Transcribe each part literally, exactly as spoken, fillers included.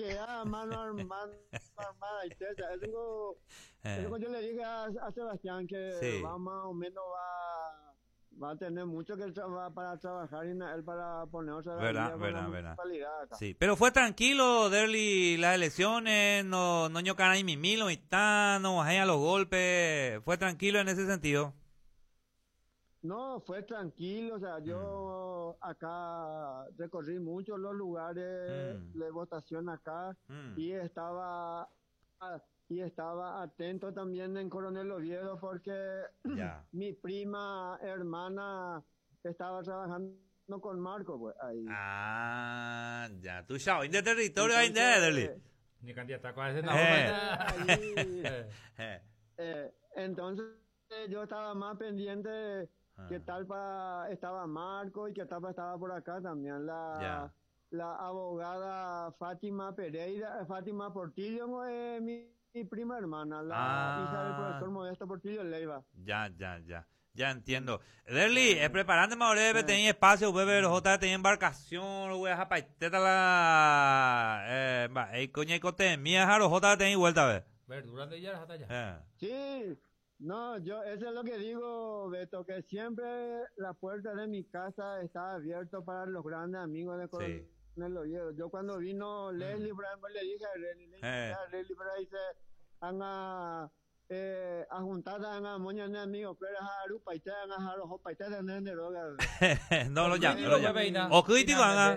que a mano armada, armada y tesa. Eso, Eh, eso yo le dije a, a Sebastián que Sí. va más o menos va, va a tener mucho que tra- para trabajar y na- él para ponerse a la verdad, día con la verdad, verdad. municipalidad acá. Sí, pero fue tranquilo, Derly, las elecciones, no, no ñocaran y mimilo, y tan, no bajayan los golpes, fue tranquilo en ese sentido. No, fue tranquilo, o sea, yo acá recorrí muchos los lugares Mm. de votación acá Mm. y estaba ah, y estaba atento también en Coronel Oviedo porque Ya. mi prima hermana estaba trabajando con Marco, pues ahí. Ah, ya, tú sabes, de territorio ahí de Derly. Entonces, Ni candidata con ese no. Eh. ahí, Eh, eh, entonces eh, yo estaba más pendiente que Ah. tal para estaba Marco y que tal para estaba por acá también la Ya. la abogada Fátima Pereira, eh, Fátima Portillo no es mi, mi prima hermana, la Ah. hija del profesor Modesto Portillo Leiva. Ya, ya, ya. Ya entiendo. Derly, es preparante más breve, Eh. tenía espacio, bebé, los otros tenía embarcación, güey, a paiteta la, eh, va, el coña y cote, mía, los otros tenía vuelta, ve. Verduras de ella hasta allá. Eh, Sí, no, yo eso es lo que digo, Beto, que siempre la puerta de mi casa está abierta para los grandes amigos de Sí. Coronel Oviedo. Yo cuando vino Leslie, por ejemplo, le dije a Leslie, le dije Eh. a Leslie, pero ahí se anga eh, a juntar a moña de amigos, pero a Arupa y te a los hopa y te de droga. no lo llamo, no lo llamo. Veina. O cuiti van a.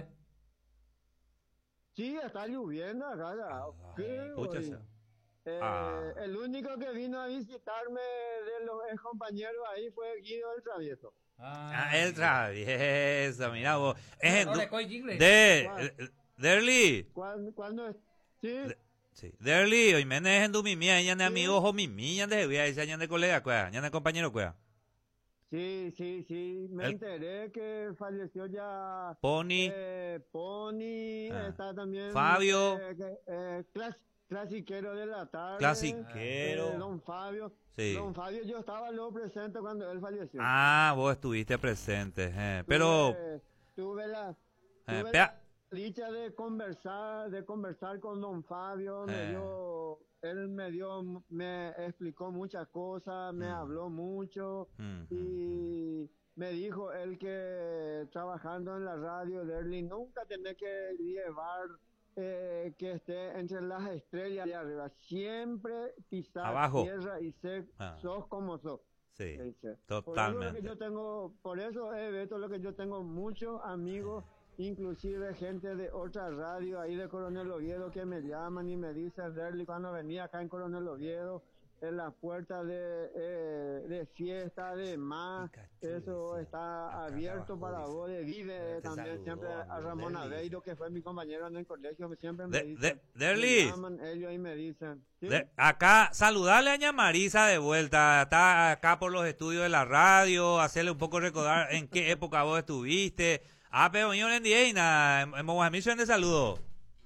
Sí, está lloviendo acá. ya. ¿Qué, Pucha, güey? se- Eh, Ah. El único que vino a visitarme de los ex compañeros ahí fue Guido el Travieso. Ah, el travieso, mira vos. Es en No du- le coy jingle. de, ¿Cuál? eh, Derly. ¿Cuándo, cuándo es? Sí, De- Sí. Derly, hoy me en du mimi, ella de amigos o mimi, ella de voy a decir, ella de colega, cuea, ella de compañero, cuea. sí, sí, sí. Me El- enteré que falleció ya Pony, eh, Pony, Ah. está también Fabio. eh, que- eh, clas- clasiquero de la tarde. clasiquero. eh, don Fabio. Sí. Don Fabio, yo estaba luego presente cuando él falleció. Ah, vos estuviste presente, eh. Pero, Tuve, tuve la, eh, tuve pea- la dicha de conversar, de conversar con don Fabio, me Eh. dio, él me dio, me explicó muchas cosas, me Mm. habló mucho Mm, y me dijo él que trabajando en la radio de Erly nunca tenés que llevar eh, que esté entre las estrellas de arriba, siempre pisar Abajo. tierra y ser, Ah. sos como sos. sí, Dice. Por eso totalmente. es lo que yo tengo, por eso es Beto, lo que yo tengo muchos amigos, inclusive gente de otra radio ahí de Coronel Oviedo que me llaman y me dicen, Derly, cuando venía acá en Coronel Oviedo, en las puertas de, eh, de fiesta, de más, Pikachu, eso dice. está Acá abierto abajo, para dice. vos, de Vive Te también, saludó, siempre a amigo, Ramón Derly. Aveiro, que fue mi compañero en el colegio, siempre me De- dicen, de- me Derly. llaman ellos y me dicen, ¿sí? De- acá, saludarle a ña Marisa de vuelta, está acá por los estudios de la radio, hacerle un poco recordar en qué época vos estuviste. Ah, pero yo le envié en Moguamillo de saludo.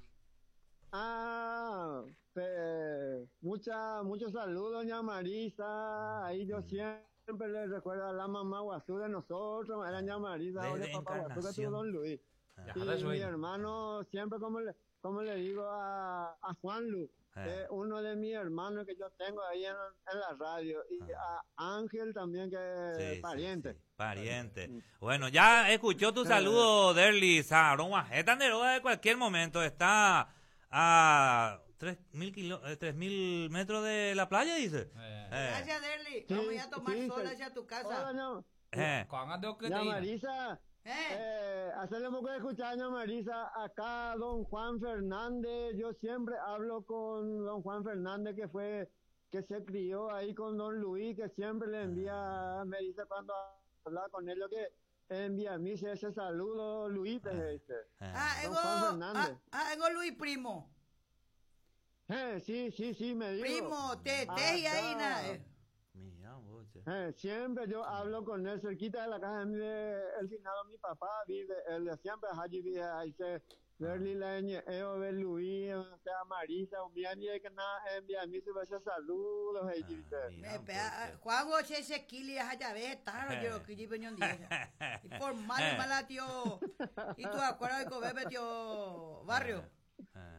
Ah, pe- mucha, muchos saludos, doña Marisa. Ahí yo siempre le recuerdo a la mamá Guazú de nosotros, era doña Marisa, De- ahora de es papá Guazú que Encarnación. tuvo don Luis. Ya, Y ahora es mi bueno. hermano, siempre como le, como le digo a, a Juan Lu, Eh. eh, uno de mis hermanos que yo tengo ahí en, en la radio, y a Ángel también, que Sí, es sí, pariente. sí, pariente. Bueno, ya escuchó tu saludo, Derly. Sabrón, Guajeta Neroga de cualquier momento está a tres mil kilo, eh, tres mil metros de la playa, dice. Eh. Eh, Gracias, Derly. Sí, Vamos a ir a tomar sí, sol sí. hacia tu Hola, casa. no, eh. Con ando que te doña diga. Marisa. ¿Eh? Eh, hacerle un poco de escuchar, doña Marisa, acá don Juan Fernández, yo siempre hablo con don Juan Fernández que fue, que se crió ahí con don Luis, que siempre le envía, me dice cuando habla con él, lo que envía a mí ese saludo, Luis, te dice. Ah, Don ego, Juan Fernández. ah, ah, ego Luis Primo. Eh, sí, sí, sí, me dijo. Primo, te, te y ahí Acá. nada. eh. Mira, vos, che. Eh, siempre yo hablo con él cerquita de la casa de el finado mi papá vive él siempre allí vive ahí se verli la ñe eo ver Luis o sea Marisa un día ni que nada envía a mí se va a hacer saludos ahí dice. Mira, Me vos, pega, che. Juan Goche se kili allá ve, taro yo que yo peñón día. Y por mal mala tío. Y tú acuerdas que bebe tío barrio. Eh.